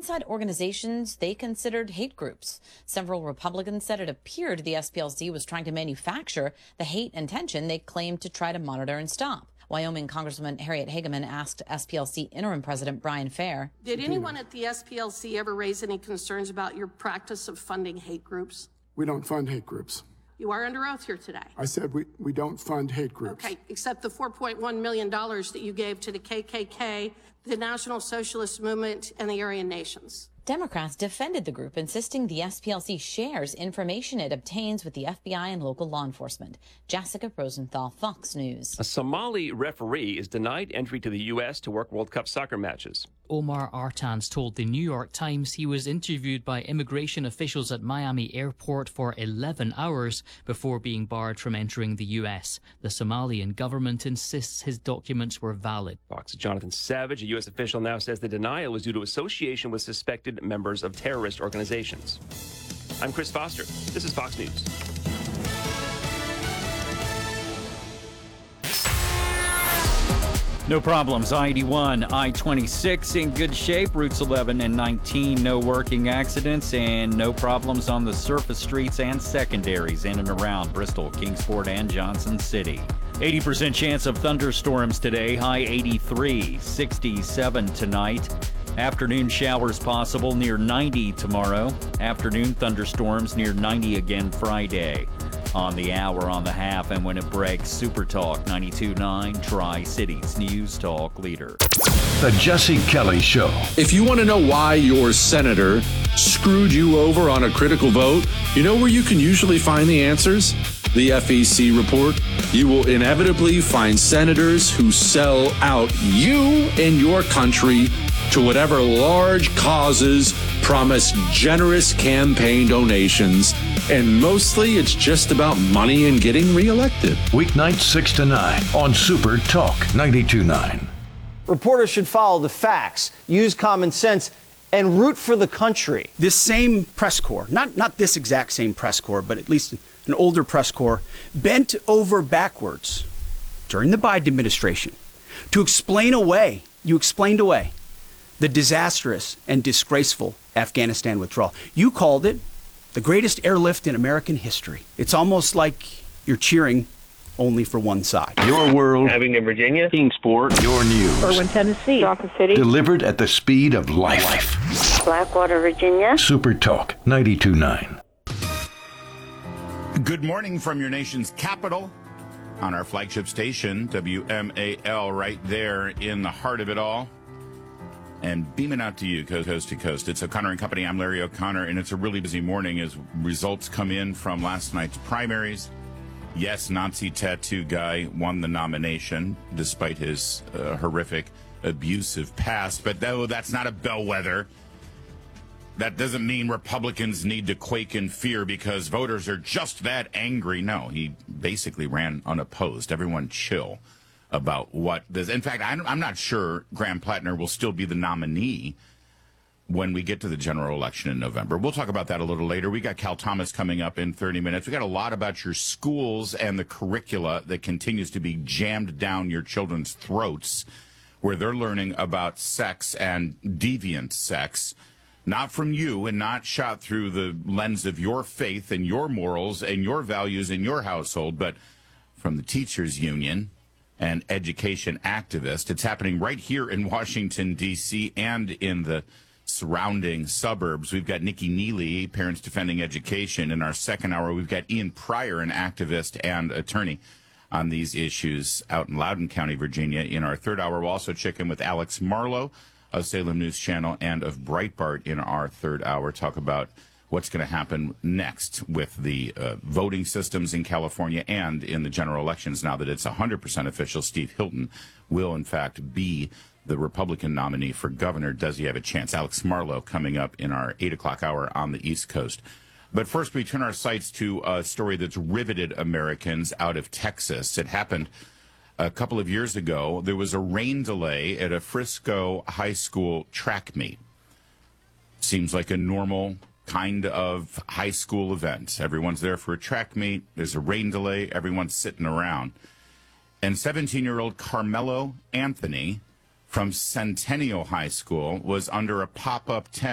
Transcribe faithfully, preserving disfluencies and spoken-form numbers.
alongside organizations they considered hate groups. Several Republicans said it appeared the S P L C was trying to manufacture the hate and tension they claimed to try to monitor and stop. Wyoming Congresswoman Harriet Hageman asked S P L C interim president Brian Fair. Did anyone at the S P L C ever raise any concerns about your practice of funding hate groups? We don't fund hate groups. You are under oath here today. I said we, we don't fund hate groups. Okay, except the four point one million dollars that you gave to the K K K, the National Socialist Movement, and the Aryan Nations. Democrats defended the group, insisting the S P L C shares information it obtains with the F B I and local law enforcement. Jessica Rosenthal, Fox News. A Somali referee is denied entry to the U S to work World Cup soccer matches. Omar Artans told the New York Times he was interviewed by immigration officials at Miami Airport for eleven hours before being barred from entering the U S. The Somalian government insists his documents were valid. Fox's Jonathan Savage, a U S official, now says the denial was due to association with suspected members of terrorist organizations. I'm Chris Foster. This is Fox News. No problems. I eighty-one, I twenty-six in good shape. Routes eleven and nineteen, no working accidents, and no problems on the surface streets and secondaries in and around Bristol, Kingsport, and Johnson City. eighty percent chance of thunderstorms today. High eighty-three, sixty-seven tonight. Afternoon showers possible, near ninety tomorrow. Afternoon thunderstorms near ninety again Friday. On the hour, on the half, and when it breaks, Super Talk ninety-two point nine, Tri-Cities News Talk leader. The Jesse Kelly Show. If you want to know why your senator screwed you over on a critical vote, you know where you can usually find the answers? The F E C report. You will inevitably find senators who sell out you and your country to whatever large causes, promise generous campaign donations, and mostly it's just about money and getting reelected. Weeknights six to nine on Super Talk ninety-two point nine. Reporters should follow the facts, use common sense, and root for the country. This same press corps, not, not this exact same press corps, but at least an older press corps, bent over backwards during the Biden administration to explain away, you explained away, the disastrous and disgraceful Afghanistan withdrawal. You called it the greatest airlift in American history. It's almost like you're cheering only for one side. Your world. Abingdon, Virginia. Kingsport. Your news. Irwin, Tennessee. Dawson City. Delivered at the speed of life. Blackwater, Virginia. Super Talk ninety-two point nine. Good morning from your nation's capital on our flagship station, W M A L, right there in the heart of it all. And beaming out to you, coast to coast. It's O'Connor and Company. I'm Larry O'Connor, and it's a really busy morning as results come in from last night's primaries. Yes, Nazi tattoo guy won the nomination, despite his uh, horrific, abusive past. But though that's not a bellwether, that doesn't mean Republicans need to quake in fear because voters are just that angry. No, he basically ran unopposed. Everyone chill about what this. In fact, I'm not sure Graham Plattner will still be the nominee when we get to the general election in November. We'll talk about that a little later. We got Cal Thomas coming up in thirty minutes. We got a lot about your schools and the curricula that continues to be jammed down your children's throats, where they're learning about sex and deviant sex, not from you and not shot through the lens of your faith and your morals and your values in your household, but from the teachers union and education activist. It's happening right here in Washington, D C and in the surrounding suburbs. We've got Nikki Neely, Parents Defending Education. In our second hour, we've got Ian Pryor, an activist and attorney on these issues out in Loudoun County, Virginia. In our third hour, we'll also check in with Alex Marlowe of Salem News Channel and of Breitbart in our third hour, talk about what's going to happen next with the uh, voting systems in California and in the general elections. Now that it's one hundred percent official, Steve Hilton will, in fact, be the Republican nominee for governor. Does he have a chance? Alex Marlowe coming up in our eight o'clock hour on the East Coast. But first, we turn our sights to a story that's riveted Americans out of Texas. It happened a couple of years ago. There was a rain delay at a Frisco high school track meet. Seems like a normal kind of high school event. Everyone's there for a track meet. There's a rain delay. Everyone's sitting around. And seventeen-year-old Carmelo Anthony from Centennial High School was under a pop-up tent